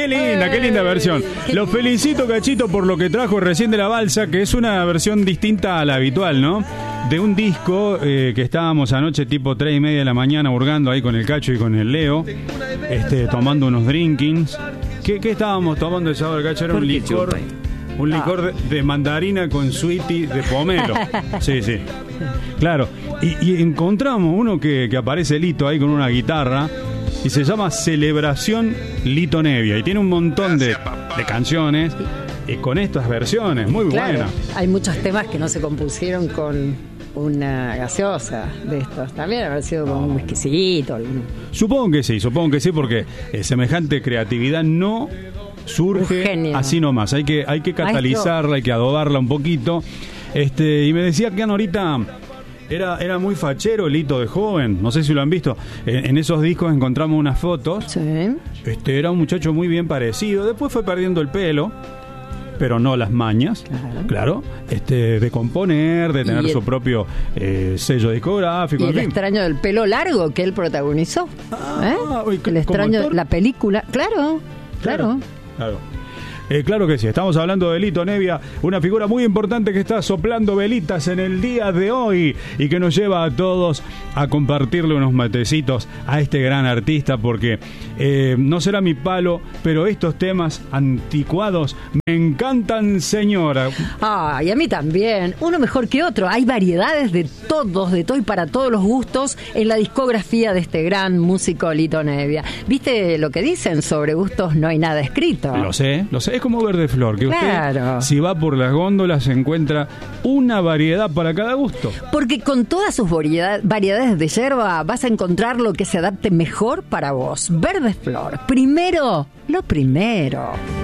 qué linda versión. Lo felicito, Cachito, por lo que trajo recién de la balsa, que es una versión distinta a la habitual, ¿no? De un disco que estábamos anoche tipo 3:30 de la mañana hurgando ahí con el Cacho y con el Leo, tomando unos drinkings. ¿Qué estábamos tomando el sábado, Cacho? Era un licor. Un licor de mandarina con sweetie de pomelo. Sí. Claro. Y encontramos uno que aparece Lito ahí con una guitarra y se llama Celebración Lito Nevia. Y tiene un montón de canciones con estas versiones. Muy buenas. Hay muchos temas que no se compusieron con una gaseosa de estos. También haber sido con un whiskycito. Supongo que sí, porque semejante creatividad no surge así nomás. Hay que catalizarla, hay que adobarla un poquito. Y me decía que ahorita era muy fachero el Lito de joven. No sé si lo han visto. En esos discos encontramos unas fotos. Sí. Era un muchacho muy bien parecido. Después fue perdiendo el pelo, pero no las mañas, claro, de componer, de tener su propio sello discográfico. Y el extraño del pelo largo que él protagonizó. El extraño, la película, claro. Claro que sí, estamos hablando de Lito Nevia, una figura muy importante que está soplando velitas en el día de hoy y que nos lleva a todos a compartirle unos matecitos a este gran artista, porque no será mi palo, pero estos temas anticuados me encantan, señora. Y a mí también, uno mejor que otro. Hay variedades de todo y para todos los gustos en la discografía de este gran músico Lito Nevia. ¿Viste lo que dicen? Sobre gustos no hay nada escrito. Lo sé. Es como Verde Flor, que usted, si va por las góndolas, encuentra una variedad para cada gusto. Porque con todas sus variedades de yerba vas a encontrar lo que se adapte mejor para vos. Verde Flor, primero, lo primero.